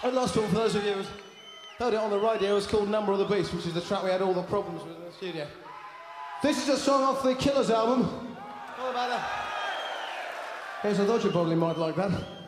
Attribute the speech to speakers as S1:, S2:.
S1: And last one, for those of you who've heard it on the radio, it's called Number of the Beast, which is the track we had all the problems with in the studio. This is a song off the Killers album. All about that. Here's, I thought you probably might like that.